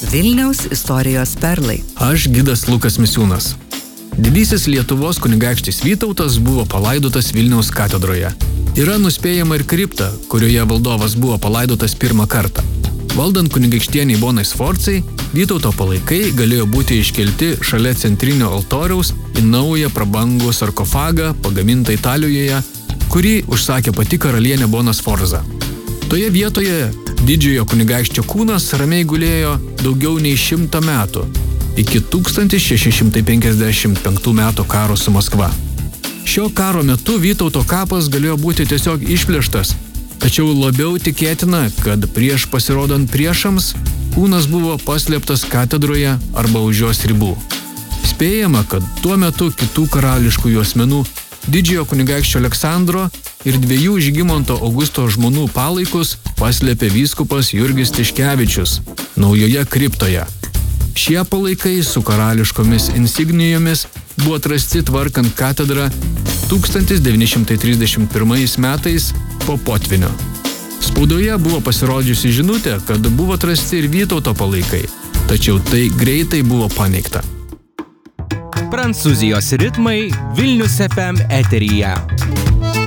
Vilniaus istorijos perlai. Aš gidas Lukas Misiūnas. Didysis Lietuvos kunigaikštis Vytautas buvo palaidotas Vilniaus katedroje. Yra nuspėjama ir kripta, kurioje valdovas buvo palaidotas pirmą kartą. Valdant kunigaikštieniai Bonai Sforcai, Vytauto palaikai galėjo būti iškelti šalia centrinio altoriaus į naują prabangų sarkofagą pagamintą Italijoje, kurį užsakė pati karalienė Bona Sforza. Toje vietoje didžiojo kunigaikščio kūnas ramiai gulėjo daugiau nei 100 metų, iki 1655 metų karo su Maskva. Šio karo metu Vytauto kapas galėjo būti tiesiog išplėštas, tačiau labiau tikėtina, kad prieš pasirodant priešams, kūnas buvo paslėptas katedroje arba už jos ribų. Spėjama, kad tuo metu kitų karališkųjų asmenų didžiojo kunigaikščio Aleksandro ir 2 Žygimanto Augusto žmonų palaikus paslėpė vyskupas Jurgis Tiškevičius naujoje kriptoje. Šie palaikai su karališkomis insignijomis buvo atrasti tvarkant katedrą 1931 metais po potvynio. Spaudoje buvo pasirodžiusi žinutė, kad buvo atrasti ir Vytauto palaikai, tačiau tai greitai buvo paneigta. Prancūzijos ritmai Vilnius FM eteryje.